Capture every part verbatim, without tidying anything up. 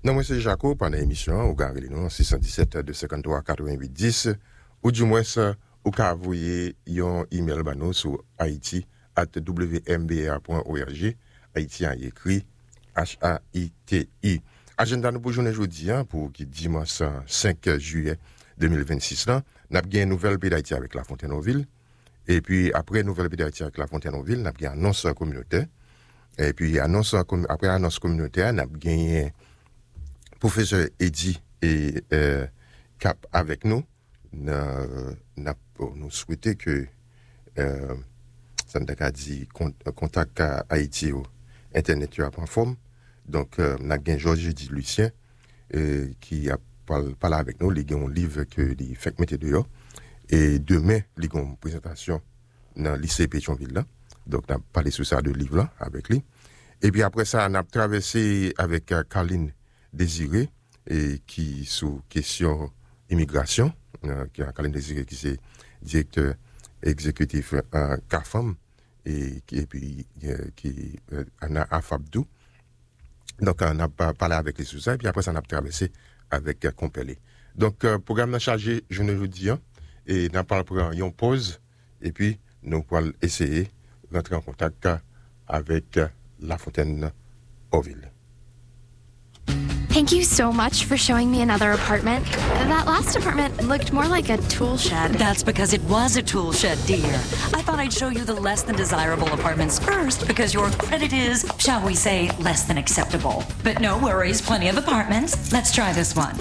Non, moi c'est Jaco pendant l'émission au gare nous six un sept deux cinquante-trois quatre-vingt-huit dix ou du moins ou ka envoyer un email ba nous sur haiti arobase w m b a point org. Haïti a écrit H A I T I. Agenda nous pour journée aujourd'hui pour qui dimanche cinq juillet deux mille vingt-six là, n'a bien une nouvelle pays d'Haïti avec la Fontaine-Ville et puis après nouvelle pays d'Haïti avec la Fontaine-Ville, n'a bien annonce communautaire et puis annonce après annonce communautaire, n'a gagné professeur Eddy et euh, Cap avec nous. N'a, n'a, nous souhaiter que euh, ça n'a dit contact à Haïti au internet tu a en forme. Donc euh, n'a gagné Georges Di Lucien euh, qui a parlé parlé avec nous, il a un livre que il fait mettre dehors et demain il a une présentation dans le lycée Pétionville là. Donc on a parlé sur ça de livre là avec lui. Et puis après ça on a traversé avec euh, Caroline Désiré et qui sous question immigration euh, qui a Caroline Désiré qui c'est directeur exécutif euh, C A F A M et qui et puis euh, qui euh, Anna Afabdou. Donc on a parlé avec les sous ça et puis après ça on a traversé avec euh, Compelé. Donc euh, programme n'a chargé je ne le dis hein, et n'a pas pour une pause et puis nous allons essayer d'entrer en contact avec euh, La Fontaine-Ville. Thank you so much for showing me another apartment. That last apartment looked more like a tool shed. That's because it was a tool shed, dear. I thought I'd show you the less than desirable apartments first because your credit is, shall we say, less than acceptable. But no worries, plenty of apartments. Let's try this one.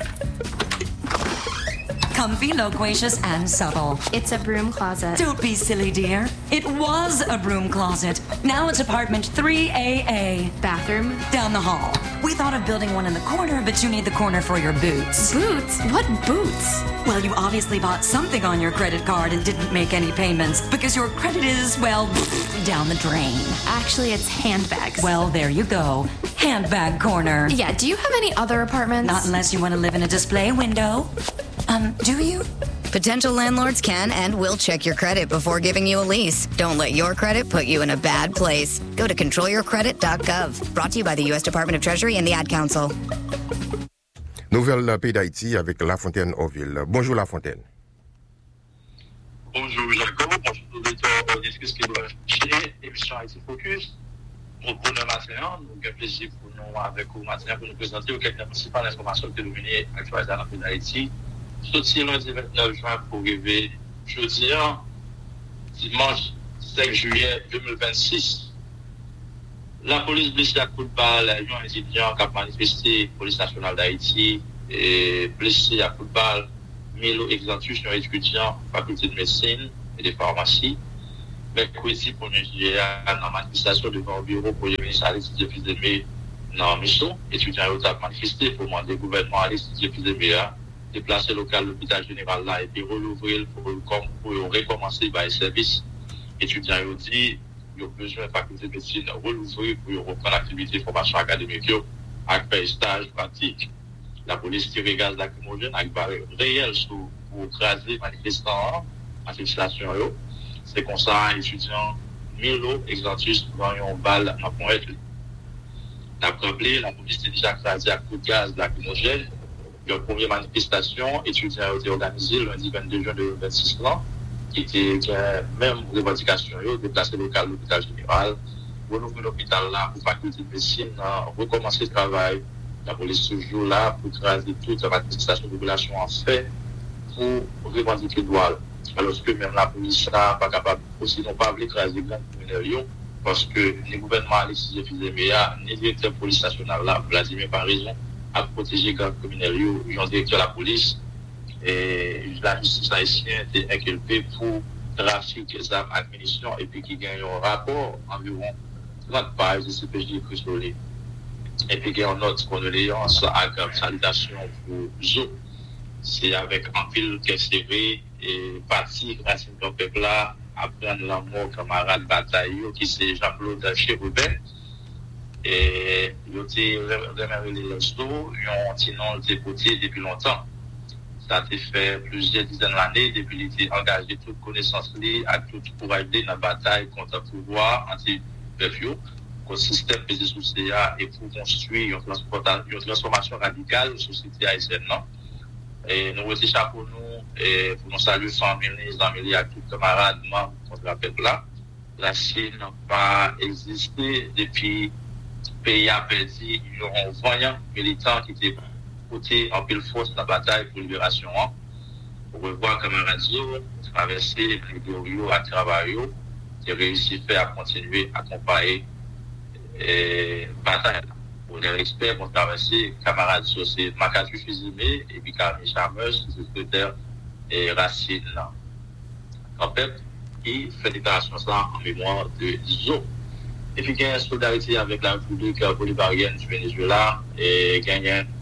Comfy, loquacious, and subtle. It's a broom closet. Don't be silly, dear. It was a broom closet. Now it's apartment three A A. Bathroom? Down the hall. We thought of building one in the corner, but you need the corner for your boots. Boots? What boots? Well, you obviously bought something on your credit card and didn't make any payments because your credit is, well, down the drain. Actually, it's handbags. Well, there you go. Handbag corner. Yeah, do you have any other apartments? Not unless you want to live in a display window. Um, do you? Potential landlords can and will check your credit before giving you a lease. Don't let your credit put you in a bad place. Go to control your credit dot gov. Brought to you by the U S Department of Treasury and the Ad Council. Nouvelle pays d'Haïti avec La Fontaine-Ville. Bonjour La Fontaine. Bonjour Jacob, bonjour aux auditeurs auditrices qui doivent chercher l'émission Haïti Focus. Pour bonheur matin, nous avons un plaisir pour nous avec vous matin pour nous présenter quelques principales informations qui dominent l'actualité dans le pays d'Haïti. Sorti lundi vingt-neuf juin pour arriver jeudi, dimanche cinq juillet deux mille vingt-six. La police blessée à coup de balle, un étudiant qui a manifesté, police nationale d'Haïti, et blessé à coup de balle, Milo Exantus, un étudiant, faculté de médecine et de pharmacie. Mercredi premier juillet, dans la manifestation devant le bureau pour le ministre Alexis Dieu-Fils-Aimé dans Mission, étudiant a manifesté pour demander au gouvernement Alexis Dieu-Fils-Aimé déplacer local l'hôpital général là et puis rouvrir pour, pour recommencer par les services. Étudiants ont dit qu'ils ont besoin de faculté de médecine rouvrir pour reprendre l'activité de formation académique avec faire stage pratique. La police tire gaz lacrymogène avec barre réel pour écraser les manifestants en situation. C'est comme ça, étudiants Milo Exantus dans une balle dans le point. D'après la police a déjà écrasé à coup de gaz lacrymogène. La première manifestation, étudiants ont été organisés le lundi vingt-deux juin deux mille vingt-six, qui était qui a même revendication, déplacer local l'hôpital général, renouveler l'hôpital là pour faculté de médecine, recommencer le travail. La police toujours là pour traiter toute la manifestation de population en fait pour revendiquer le droit. Alors que même la police là pas capable aussi non pas écraser les grands criminels parce que le gouvernement Alexis Dieu-Fils-Aimé ni le directeur de police nationale là, Vladimir par raison à protéger les grands criminels, ils ont directeur de la police et la justice haïtienne était inculpée pour trafic d'armes et munitions et puis qui gagne un rapport environ trente pages de C P J cristolé. Et puis il y a une autre condoléance à grave salutation pour Zo. C'est avec un pile qui est serré et parti grâce à un peuple là, apprendre la mort camarade bataille qui c'est Jean-Claude Chérubin. Et il était remercié les restos, ils ont sinon déporté depuis longtemps. Ça a été fait plusieurs dizaines d'années depuis qu'il était engagé toute connaissance liée à tout courage dans la bataille contre le pouvoir anti-perfio. le système P C C A et pour construire une transformation radicale de la société haïtienne. Et nous retirons chapeau nous et pour nous saluer famille, les amis, et tous les camarades, membres contre la peuple là. La Chine n'a pas existé depuis le pays a perdu un voyant militant qui était côté en pile force dans la bataille pour la libération. Pour revoir camarades, traverser les bureaux à travailler, j'ai réussi à faire continuer à accompagner la bataille. Pour les experts, pour traverser camarades, c'est Makatu Fizimé et puis Camille Charmeuse, secrétaire et Racine. En fait, qui fait déclaration ça en mémoire de Zo. Et puis, il y a une solidarité avec la République bolivarienne du Venezuela et il y a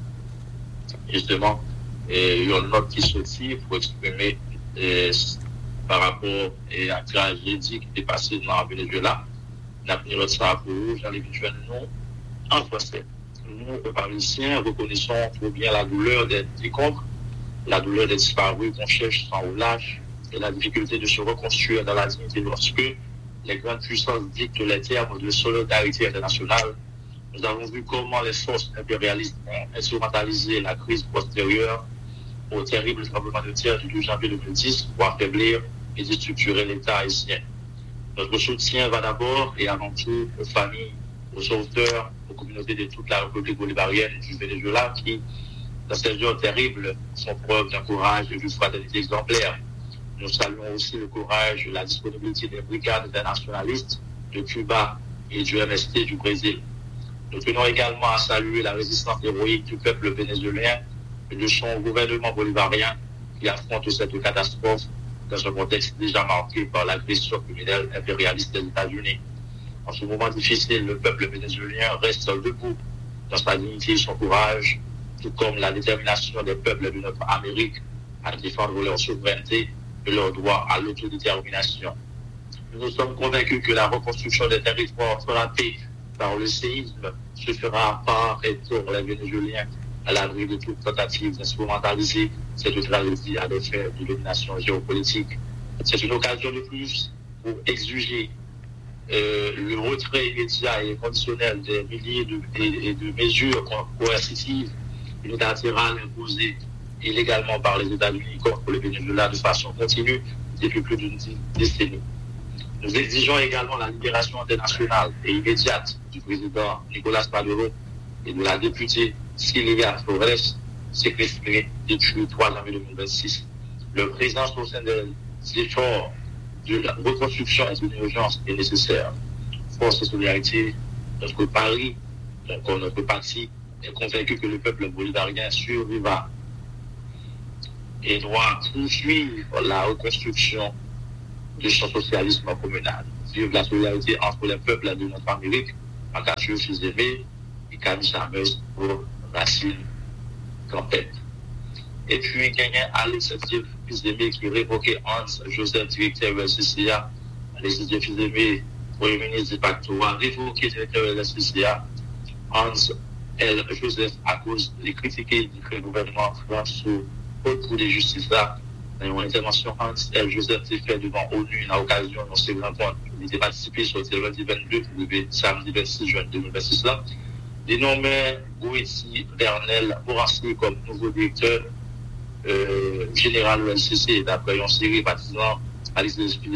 justement et une note qui sortit pour exprimer et, par rapport et à la tragédie qui est passée dans le Venezuela. Nous avons pris ça pour vous, j'en ai vu nous en français. Nous, les Parisiens, reconnaissons trop bien la douleur des décombres, la douleur des disparus qu'on cherche sans relâche et la difficulté de se reconstruire dans la dignité lorsque les grandes puissances dictent les termes de solidarité internationale. Nous avons vu comment les forces impérialistes ont instrumentalisé la crise postérieure au terrible tremblement de terre du douze janvier deux mille dix pour affaiblir et déstructurer l'État haïtien. Notre soutien va d'abord et avant tout aux familles, aux sauveteurs, aux communautés de toute la République bolivarienne du Venezuela qui, dans ces jours terribles, font preuve d'un courage et d'une fraternité exemplaire. Nous saluons aussi le courage et la disponibilité des brigades internationalistes de Cuba et du M S T du Brésil. Nous tenons également à saluer la résistance héroïque du peuple vénézuélien et de son gouvernement bolivarien qui affronte cette catastrophe dans un contexte déjà marqué par l'agression criminelle impérialiste des États-Unis. En ce moment difficile, le peuple vénézuélien reste debout dans sa dignité et son courage, tout comme la détermination des peuples de notre Amérique à défendre leur souveraineté et leur droit à l'autodétermination. Nous sommes convaincus que la reconstruction des territoires frappés par le séisme se fera par et pour les Vénézuéliens à l'abri de toute tentative d'instrumentaliser cette tragédie à des fins de domination géopolitique. C'est une occasion de plus pour exiger euh, le retrait immédiat et conditionnel des milliers de, de, de mesures coercitives unilatérales imposées illégalement par les États-Unis contre le Venezuela de façon continue depuis plus d'une décennie. Nous exigeons également la libération internationale et immédiate du président Nicolas Maduro et de la députée Cilia Flores, séquestrée depuis le trois janvier deux mille vingt-six. Leur présence au sein des efforts de la reconstruction est une urgence et nécessaire. Force et solidarité, notre pari, notre parti, est convaincu que le peuple bolivarien survivra et doit poursuivre la reconstruction de son socialisme communal. Vive la solidarité entre les peuples de notre Amérique, Makatu Fizimé et Camille Charmeuse pour Racine Campette. Et puis, il y a Alex Fizimé qui révoquait Hans Joseph, directeur de la C C A. Alex Fizimé, Premier ministre du Pacto, a révoqué le directeur de la C C A. Hans L. Joseph, à cause de critiquer du gouvernement France sur le cours de justice là. Dans une intervention, Hans L. Joseph s'est fait devant ONU à l'occasion de ce rencontre. Il a participé sur le lundi vingt-deux pour le samedi vingt-six juin deux mille vingt-six là. Dénommé Goueti Bernel Morancy comme nouveau directeur euh, général de l'N C C d'après une série baptisant Alex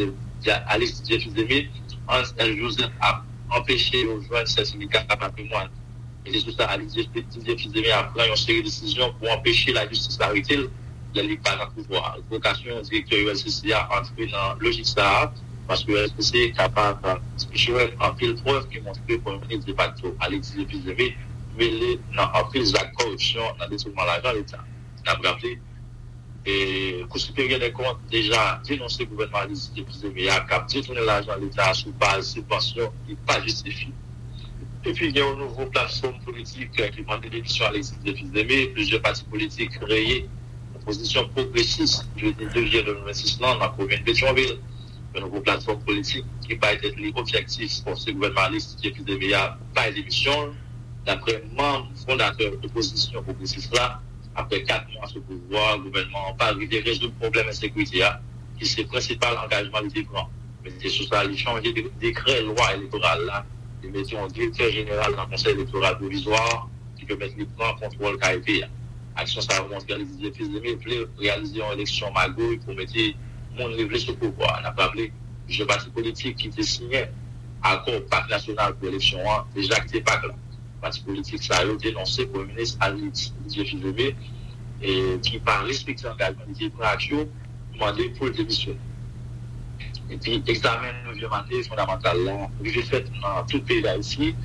Fizimé. Hans L. Joseph a empêché de rejoindre ce syndicat à patrimoine. Et c'est tout ça, Alex Fizimé a pris une série de décisions pour empêcher la justice d'arrêter la Ligue par le pouvoir. La vocation du directeur du N C C a entré dans le logique ça, parce que le N C C est capable de en pile preuve qui montre que le ministre de Pacto, Alex Fizimé, mêlé dans en pile de corruption dans le détournement de l'argent de l'État. On a rappelé, et le supérieur des comptes déjà dénoncé le gouvernement Alex Fizimé a détourné l'argent de l'État sous base de subvention qui n'est pas justifiée. Et puis, il y a une nouvelle plateforme politique qui prend des élections à Alex Fizimé, plusieurs partis politiques créés. Position progressiste du deuxième de deux mille vingt-six dans la commune de Pétionville, une nouvelle plateforme politique qui va être l'objectif pour ce gouvernement Alex Fizimé a pas d'émission. D'après membre fondateur de l'opposition progressiste là, après quatre mois sur le pouvoir, le gouvernement n'a pas arrivé à résoudre le problème de sécurité qui c'est le principal engagement du développement. Mais c'est sur ça, il change de décret loi électorale là, et mettons un directeur général dans le conseil électoral provisoire qui peut mettre les plans contrôle K P. Action ça remonte réaliser fils de mai réaliser une élection magouille pour mettre monde révélé sur pouvoir. On a pas appelé jeu parti politique qui était signé accord pacte national pour l'élection déjà qui était pas là. Parti politique ça a dénoncé pour le ministre Alex Dieu et qui par respecter l'engagement qui prend action demandé pour le démission. Et puis examen neuvième année fondamentale là, j'ai fait dans tout le pays d'Haïti.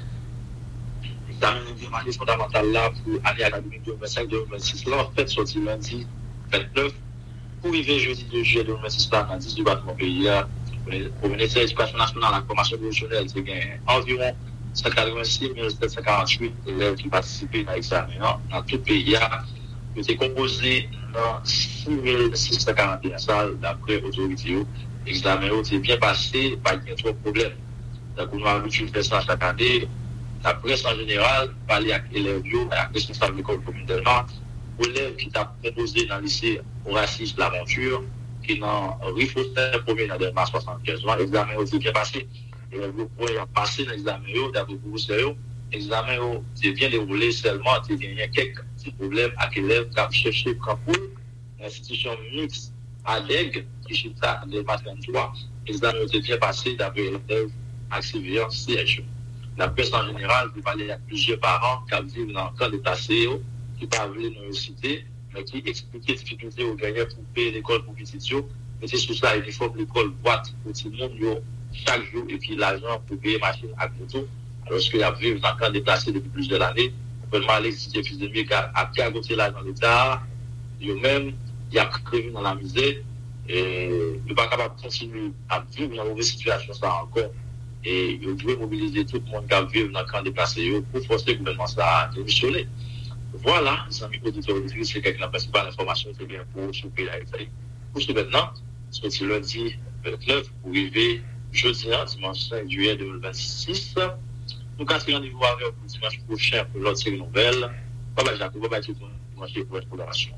Examen neuvième année fondamentale là pour année académique deux mille vingt-cinq deux mille vingt-six là, en fait sorti lundi vingt-neuf pour arriver jeudi deux juillet deux mille vingt-six là dans dix départements pays là. Pour le ministère de l'Éducation nationale, la formation professionnelle, c'est environ cent quatre-vingt-six mille sept cent quarante-huit élèves qui participaient à l'examen dans tout le pays. Il était composé dans six mille six cent quarante et un salles d'après l'autorité. L'examen s'est bien passé, pas de trop de problèmes. Donc, on a l'habitude de faire ça chaque année. La presse en général, parler avec les élèves, avec les responsables de l'école communautaire, élèves qui t'a proposé dans le lycée Horacis L'Aventure, qui dans Rifaustin premier dans le mars soixante-quinze. L'examen s'est bien passé. Et vous pouvez passer dans l'examen, d'après vous, l'examen s'est bien déroulé seulement, il y a quelques petits problèmes avec les élèves qui ont cherché pour l'institution mixte à l'A D E G, qui est ça, en deux mille vingt-trois. L'examen s'est bien passé d'après les élèves accédés en C H E. La presse en général, vous parlez à plusieurs parents qui vivent dans le camp d'état C E O, qui parlent de l'université, mais qui expliquent les difficultés aux gagnants pour payer l'école pour petits yeux. Mais c'est sur ça, il faut que l'école boîte pour tout le monde chaque jour et puis l'argent pour payer machine à moto. Alors qu'il y a vu dans le camp d'état C E O depuis plusieurs années, on peut demander si les fils de mieux à gagoter l'argent de l'État, eux-mêmes, il y a prévu dans la misère, et il n'est pas capable de continuer à vivre dans une mauvaise situation, ça encore. Et il doit mobiliser tout le monde qui vit dans le camp déplacé pour forcer le gouvernement à démissionner. Voilà, les amis auditeurs auditrices, c'est quelques principales informations c'est bien pour ce pays d'Haïti. Pour ce maintenant, c'est lundi vingt-neuf pour arriver jeudi, dimanche cinq juillet deux mille vingt-six. Nous cassons rendez-vous avec vous dimanche prochain pour l'autre série nouvelle. Bye bye Jacques, bye bye tout le monde pour votre programmation.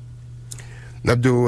Nabdo,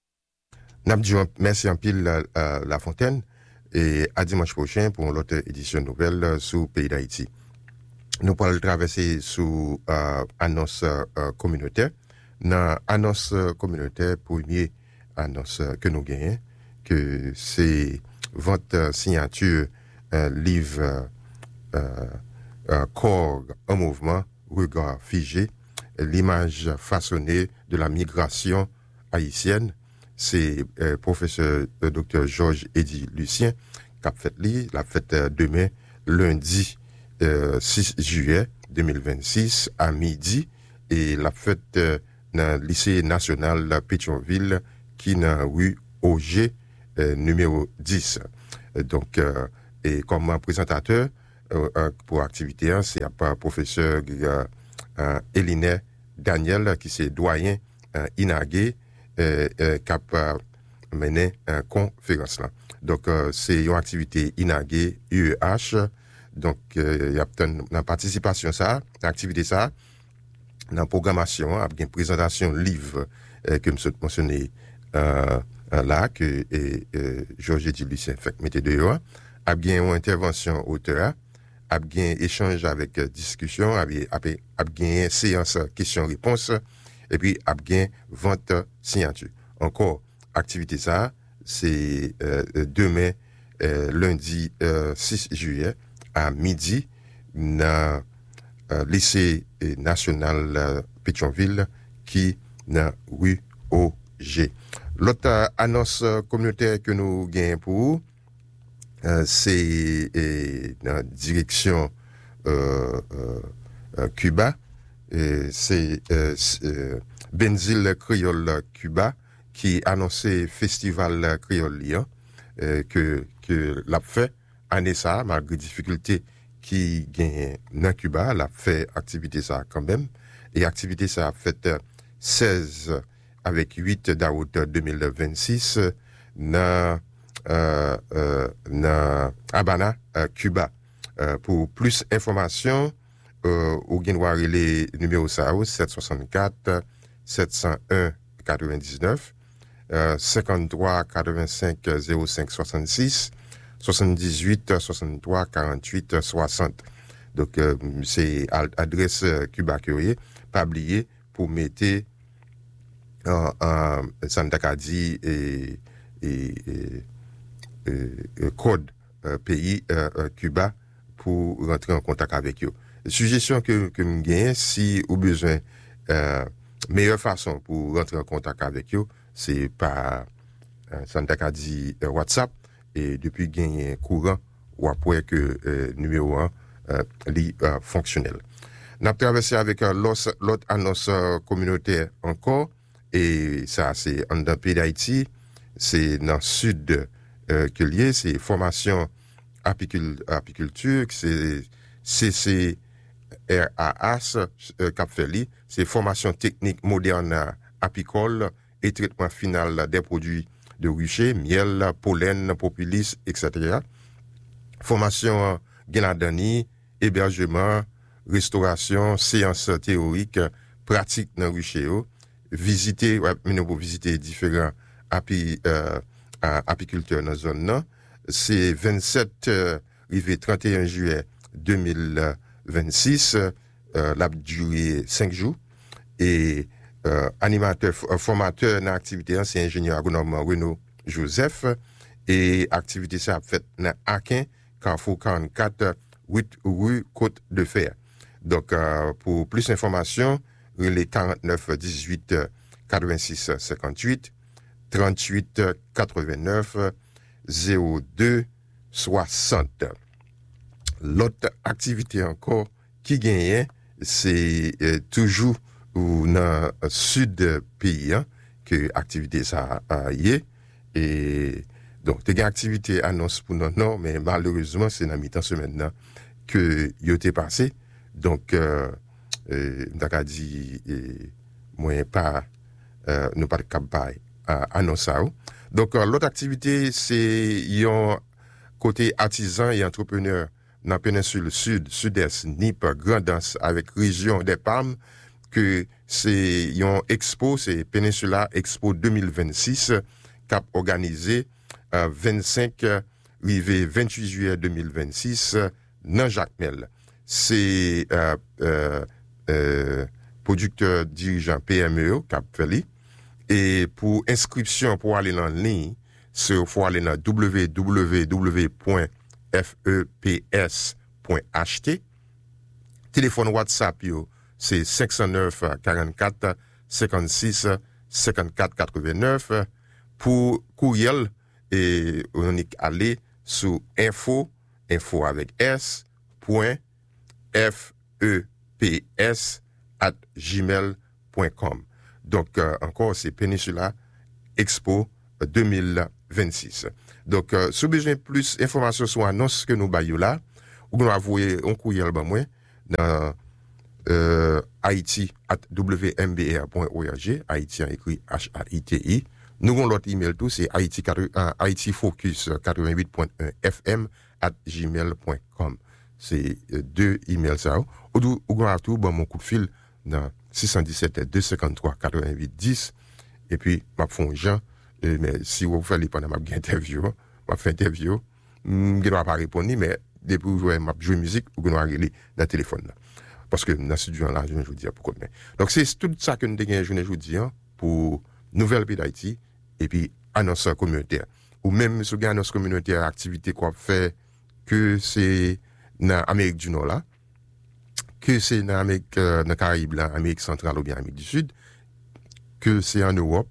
merci en pile la, la, la Fontaine. Et à dimanche prochain pour l'autre édition nouvelle sous Pays d'Haïti. Nous pourrons traverser sous euh, annonce euh, communautaire. Dans annonce communautaire, premier annonce que nous gagnons, que c'est votre signature euh, livre euh, euh, Corps en mouvement, regard figé, l'image façonnée de la migration haïtienne. C'est euh, professeur euh, docteur Georges Eddy Lucien qui a fait li, la fête euh, demain, lundi euh, six juillet deux mille vingt-six à midi, et la fête euh, dans le lycée national Pétionville qui est dans rue Auger euh, numéro dix. Donc, euh, et comme présentateur euh, pour activité, hein, c'est un professeur euh, euh, Eliné Daniel qui c'est doyen euh, Inagé Euh, euh, cap euh, mener une conférence là. Donc euh, c'est une activité Inagé U E H. Donc il euh, y a une participation ça, activité ça, dans programmation, avec une présentation livre euh, que je mentionné euh, là que et euh, Georges Eddy Lucien fait mettez dehors, avec une intervention auteur, avec un échange avec euh, discussion, avec avec une séance questions-réponses. Et puis, a bien vente signature. Encore, activité ça, c'est euh, demain, euh, lundi euh, six juillet, à midi, dans le euh, lycée national euh, Pétionville, qui dans rue Auger. L'autre euh, annonce communautaire que nous gagnons pour euh, c'est euh, dans la direction euh, euh, Cuba. Et c'est euh, euh, Benzil Creole Cuba qui annonçait Festival Creole Lyon euh, que que l'a fait année ça malgré difficulté qui gagne dans Cuba, l'a fait activité ça quand même, et activité ça a fait seize avec huit d'août deux mille vingt-six dans euh, euh, dans Habana, euh, Cuba. Euh, pour plus d'informations Euh, au Guinoir, les numéros ça, sept cent soixante-quatre, sept cent un, quatre-vingt-dix-neuf, euh, cinquante-trois, quatre-vingt-cinq, zéro cinq, soixante-six, soixante-dix-huit, soixante-trois, quarante-huit, soixante. Donc, euh, c'est adresse Cuba que pas oublier pour mettre en, en Santa Cadi et, et, et, et code euh, pays euh, Cuba pour rentrer en contact avec eux. Suggestion que que me gagne si ou besoin euh, meilleure façon pour rentrer en contact avec eux, c'est par euh, Santa Cadi euh, WhatsApp et depuis gagner courant ou après que euh, numéro un euh, li, euh, fonctionnel. N'a traversé avec euh, l'autre, l'autre annonce euh, communautaire encore et ça c'est en dans pays d'Haïti, c'est dans le sud euh, que lié, c'est formation apicul, apiculture, c'est C C R A S euh, Cap Feli, c'est formation technique moderne apicole et traitement final des produits de rucher, miel, pollen, propolis, et cetera. Formation Guénadani, hébergement, restauration, séance théorique, pratique dans rucher, visiter, ouais, pour visiter différents api, euh, apiculteurs dans la zone là. C'est vingt-sept euh, arrivé trente et un juillet deux mille vingt-six, euh, l'a duré cinq jours et euh, animateur euh, formateur dans l'activité c'est ingénieur agronome Renaud Joseph et activité ça a fait dans Akin Carrefour quarante-quatre huit rue Côte de Fer. Donc euh, pour plus d'informations, les quarante-neuf dix-huit quatre-vingt-six cinquante-huit trente-huit quatre-vingt-neuf zéro deux soixante. L'autre activité encore qui gagne, c'est euh, toujours ou dans le sud pays hein, que activité ça a y est et donc des activités annonce pour nous non mais malheureusement c'est dans mi-temps semaine là que y était passé donc euh euh d'aka dit moi pas euh, nous pas capable annoncer donc euh, l'autre activité c'est yon côté artisan et entrepreneur dans la péninsule sud sud-est Nip Grandance avec région des Palmes que c'est yon expo c'est Peninsula Expo deux mille vingt-six cap organisé euh, vingt-cinq rivé vingt-huit juillet deux mille vingt-six dans Jacmel. C'est euh, euh, euh, producteur dirigeant P M E cap Feli et pour inscription pour aller en ligne sur faut aller dans w w w point f e p s point h t. Téléphone WhatsApp yo c'est cinq zéro neuf quarante-quatre cinquante-six cinquante-quatre quatre-vingt-neuf pour courriel et on est allé sur info info avec s point f e p s at gmail point com. Donc euh, encore c'est Peninsula Expo deux mille vingt-six. Donc euh, si vous avez besoin de plus d'informations sur l'annonce que nous baillons là, ou nous envoyer un courriel ben moi dans euh, Haïti at w m b r point org, Haïti en écrit H A I T I. Nous avons l'autre email tout, c'est Haïti, uh, Haïti Focus quatre-vingt-huit point un f m at gmail point com. C'est euh, deux emails ça. Ou ou ou tout bon mon coup de fil dans six un sept deux cinq trois quatre-vingt-huit dix et puis m'a font Jean euh, mais si vous faites pendant ma interview, m'a fait interview, je dois pas répondre mais depuis vous jouer m'a jouer musique ou que nous aller dans téléphone là. Parce que dans studio là je vous dis pourquoi mais. Donc c'est tout ça que nous gagnons journée aujourd'hui pour nouvelle pays d'Haïti et puis annonce communautaire ou même sur annonce communautaire activité qu'on fait que c'est dans Amérique du Nord là que c'est dans Amérique euh, dans Caraïbes là, Amérique centrale ou bien Amérique du Sud, que c'est en Europe,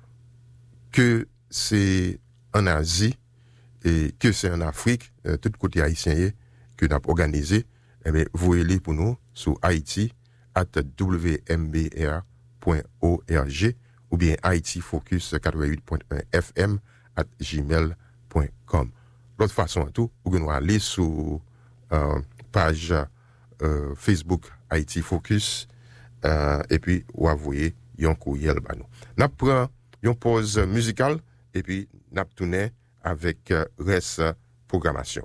que c'est en Asie et que c'est en Afrique, euh, tout côté haïtien que nous avons organisé, eh bien vous allez pour nous sur Haïti at w m b r point org ou bien Haïti Focus quatre-vingt-huit point un f m at gmail point com. L'autre façon à tout, vous pouvez aller sur euh, page euh, Facebook Haïti Focus euh, et puis vous envoyez un courriel à nous. Nous prenons une pause musicale et puis nous tournons avec euh, reste programmation.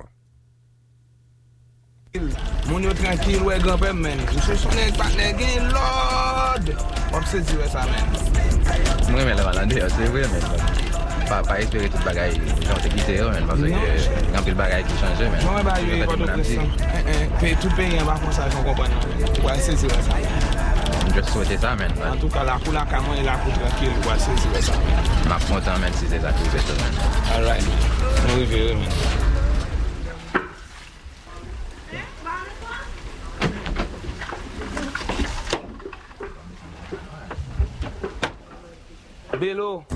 Mon yo tranquille ouais grand-père men. Je suis son partenaire gain lord. On se dit ça men. Moi mais la valande c'est vrai mais pas pas espérer tout bagay genre te quitter men parce que grand pile bagay qui changer men. Non ba yo pas de pression. Eh tout pays en va comme ça, je comprends. Ouais, c'est c'est ça. Je souhaite ça men. En tout cas la pour la canon et la pour tranquille, ouais, c'est c'est ça. M'a content men si c'est ça qui fait men. All right. Nous verrons men. Bello.